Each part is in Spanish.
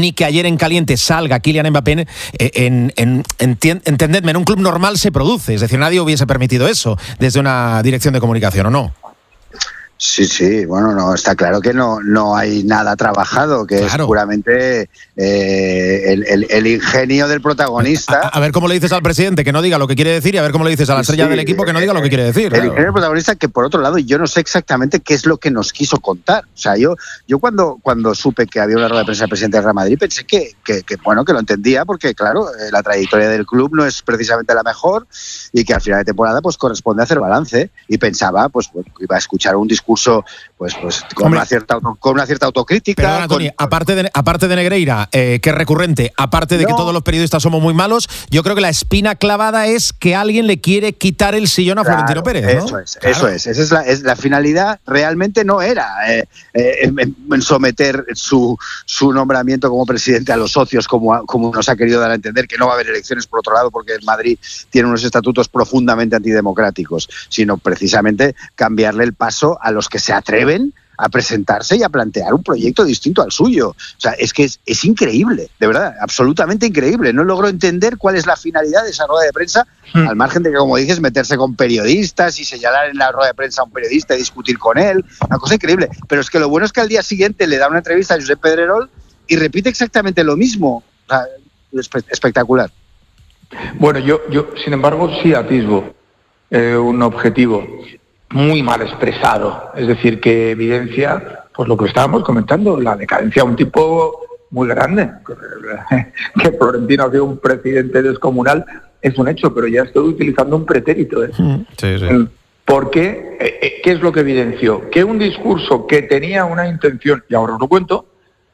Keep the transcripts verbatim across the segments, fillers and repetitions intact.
ni que ayer en caliente salga Kylian Mbappé. En, en, en, en, entendedme, en un club normal se produce, es decir, nadie hubiese permitido eso desde una dirección de comunicación, ¿o no? Sí, sí, bueno, no, está claro que no, no hay nada trabajado, que claro. es puramente eh, el, el, el ingenio del protagonista. A, a ver cómo le dices al presidente que no diga lo que quiere decir y a ver cómo le dices a la estrella sí, del equipo que no diga lo que quiere decir. El claro. ingenio del protagonista que, por otro lado, yo no sé exactamente qué es lo que nos quiso contar. O sea, yo, yo cuando, cuando supe que había una rueda de prensa del presidente del Real Madrid pensé que, que, que, bueno, que lo entendía porque, claro, la trayectoria del club no es precisamente la mejor y que al final de temporada pues corresponde hacer balance y pensaba, pues, pues iba a escuchar un discurso pues pues con Hombre, una cierta auto, con una cierta autocrítica. Perdona, Toni, con, aparte de aparte de Negreira, eh, que es recurrente, aparte de no. que todos los periodistas somos muy malos, yo creo que la espina clavada es que alguien le quiere quitar el sillón a claro, Florentino Pérez, ¿no? Eso es, claro. eso es, esa es la, es la finalidad. Realmente no era eh, eh, en, en someter su su nombramiento como presidente a los socios, como como nos ha querido dar a entender, que no va a haber elecciones por otro lado porque el Madrid tiene unos estatutos profundamente antidemocráticos, sino precisamente cambiarle el paso a los que se atreven a presentarse y a plantear un proyecto distinto al suyo. O sea, es que es, es increíble, de verdad, absolutamente increíble. No logro entender cuál es la finalidad de esa rueda de prensa, mm. al margen de que, como dices, meterse con periodistas y señalar en la rueda de prensa a un periodista y discutir con él. Una cosa increíble. Pero es que lo bueno es que al día siguiente le da una entrevista a Josep Pedrerol y repite exactamente lo mismo. O sea, espectacular. Bueno, yo, yo sin embargo, sí atisbo eh, un objetivo muy mal expresado, es decir, que evidencia pues lo que estábamos comentando, la decadencia de un tipo muy grande. Que Florentino ha sido un presidente descomunal es un hecho, pero ya estoy utilizando un pretérito. ¿eh? Sí, sí. Porque, eh, ¿qué es lo que evidenció? Que un discurso que tenía una intención, y ahora os lo cuento,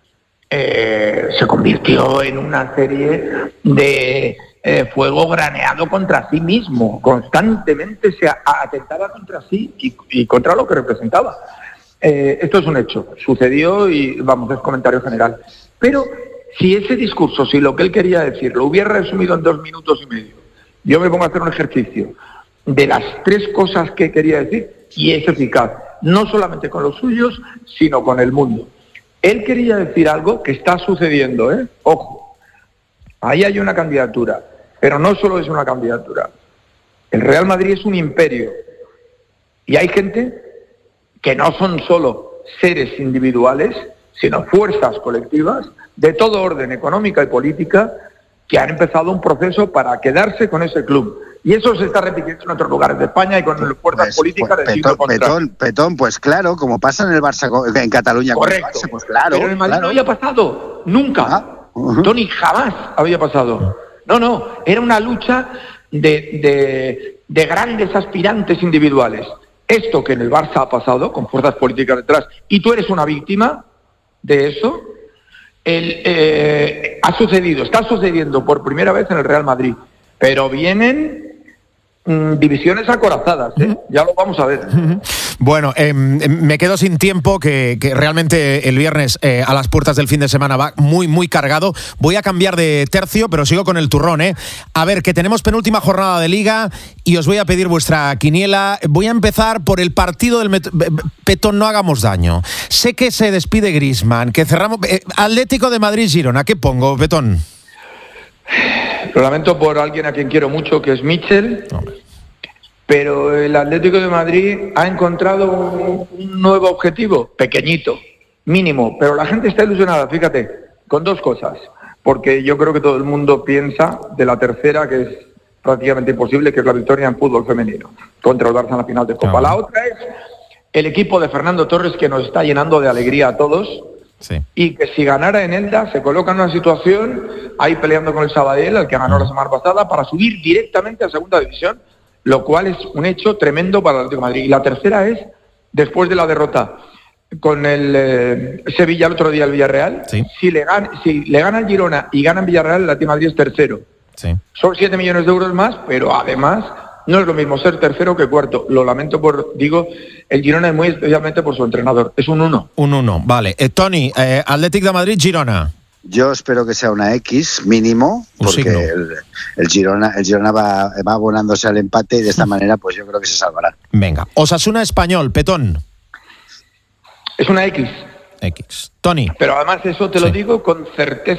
eh, se convirtió en una serie de eh, fuego graneado contra sí mismo. Constantemente se atentaba contra sí y, y contra lo que representaba. Eh, esto es un hecho, sucedió y vamos, es comentario general. Pero si ese discurso, si lo que él quería decir, lo hubiera resumido en dos minutos y medio, yo me pongo a hacer un ejercicio de las tres cosas que quería decir y es eficaz, no solamente con los suyos, sino con el mundo. Él quería decir algo que está sucediendo, ¿eh? Ojo, ahí hay una candidatura, pero no solo es una candidatura. El Real Madrid es un imperio y hay gente que no son solo seres individuales, sino fuerzas colectivas de todo orden, económica y política, que han empezado un proceso para quedarse con ese club. Y eso se está repitiendo en otros lugares de España y con fuerzas pues, políticas pues, del siglo contrario. Petón, Petón, pues claro, como pasa en el Barça, en Cataluña. Correcto. Con el Barça, pues claro. Pero en el Madrid claro. no había pasado, nunca. Ah, uh-huh. Toni, jamás había pasado. No, no, era una lucha de, de, de grandes aspirantes individuales. Esto que en el Barça ha pasado, con fuerzas políticas detrás, y tú eres una víctima de eso, el, eh, ha sucedido, está sucediendo por primera vez en el Real Madrid, pero vienen mmm, divisiones acorazadas, ¿eh? Ya lo vamos a ver. Bueno, eh, me quedo sin tiempo, que, que realmente el viernes eh, a las puertas del fin de semana va muy, muy cargado. Voy a cambiar de tercio, pero sigo con el turrón, ¿eh? A ver, que tenemos penúltima jornada de Liga y os voy a pedir vuestra quiniela. Voy a empezar por el partido del Met- Petón, no hagamos daño. Sé que se despide Griezmann, que cerramos... Eh, Atlético de Madrid-Girona, ¿qué pongo, Petón? Lo lamento por alguien a quien quiero mucho, que es Michel. Hombre. Pero el Atlético de Madrid ha encontrado un, un nuevo objetivo, pequeñito, mínimo, pero la gente está ilusionada, fíjate, con dos cosas, porque yo creo que todo el mundo piensa de la tercera, que es prácticamente imposible, que es la victoria en fútbol femenino, contra el Barça en la final de Copa. La otra es el equipo de Fernando Torres, que nos está llenando de alegría a todos, sí. Y que si ganara en Elda, se coloca en una situación, ahí peleando con el Sabadell, al que ganó la semana pasada, para subir directamente a segunda división, lo cual es un hecho tremendo para el Atlético de Madrid. Y la tercera es, después de la derrota con el eh, Sevilla el otro día al Villarreal, sí. si, le gana, si le gana el Girona y gana el Villarreal, el Atlético de Madrid es tercero. Sí. Son siete millones de euros más, pero además no es lo mismo ser tercero que cuarto. Lo lamento por, digo, el Girona es muy especialmente por su entrenador. Es un uno. Un uno, vale. Eh, Toni, eh, Atlético de Madrid, Girona. Yo espero que sea una X mínimo, porque el, el Girona, el Girona va, va abonándose al empate y de esta manera pues yo creo que se salvará. Venga, Osasuna Español, Petón. Es una X. X. Toni. Pero además eso te sí. lo digo con certeza.